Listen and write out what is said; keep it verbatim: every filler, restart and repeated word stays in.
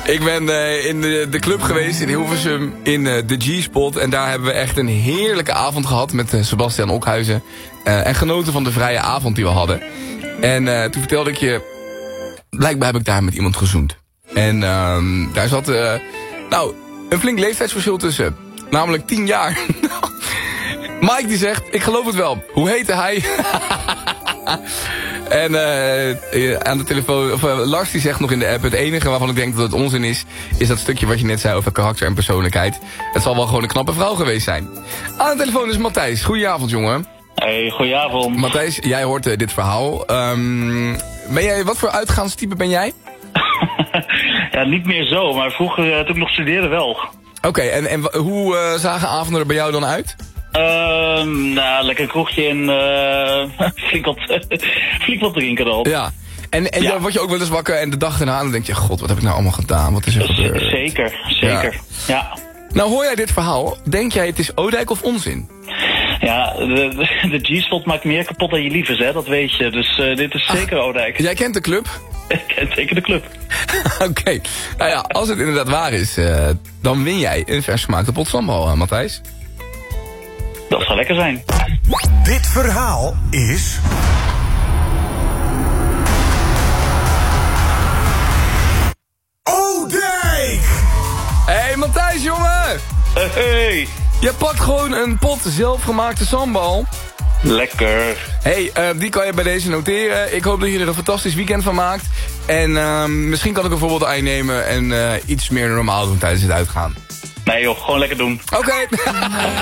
Ik ben uh, in de, de club geweest in Hilversum in uh, de G-spot. En daar hebben we echt een heerlijke avond gehad met uh, Sebastian Okhuizen. Uh, en genoten van de vrije avond die we hadden. En uh, toen vertelde ik je... Blijkbaar heb ik daar met iemand gezoend. En uh, daar zat uh, nou, een flink leeftijdsverschil tussen. Namelijk tien jaar. Mike die zegt, ik geloof het wel. Hoe heette hij? En uh, aan de telefoon, of, uh, Lars die zegt nog in de app... het enige waarvan ik denk dat het onzin is... is dat stukje wat je net zei over karakter en persoonlijkheid. Het zal wel gewoon een knappe vrouw geweest zijn. Aan de telefoon is Matthijs. Goedenavond, jongen. Hey, goedenavond. Matthijs, jij hoort uh, dit verhaal. Um, ben jij, wat voor uitgaanstype ben jij? Ja, niet meer zo, maar vroeger uh, toen ik nog studeerde wel. Oké, okay, en, en hoe uh, zagen avonden er bij jou dan uit? Uh, nou, lekker een kroegje en uh, flink, wat, flink wat drinken dan. Ja, en, en ja. word je ook wel eens wakker en de dag erna dan denk je... God, wat heb ik nou allemaal gedaan? Wat is er gebeurd? Zeker, zeker, ja. ja. Nou, hoor jij dit verhaal? Denk jij het is Oudijk of onzin? Ja, de, de G-spot maakt meer kapot dan je lief is, hè? Dat weet je. Dus uh, dit is zeker ah, Oudijk. Jij kent de club? Ik ken zeker de club. Oké. Okay. Nou ja, als het inderdaad waar is, uh, dan win jij een vers gemaakte pot sambal, uh, Matthijs. Dat zal lekker zijn. Dit verhaal is... Oudijk! Hé, hey, Matthijs, jongen! Hey! Je pakt gewoon een pot zelfgemaakte sambal. Lekker. Hey, uh, die kan je bij deze noteren. Ik hoop dat je er een fantastisch weekend van maakt. En uh, misschien kan ik een voorbeeld aan je nemen en uh, iets meer normaal doen tijdens het uitgaan. Nee joh, gewoon lekker doen. Oké. Okay.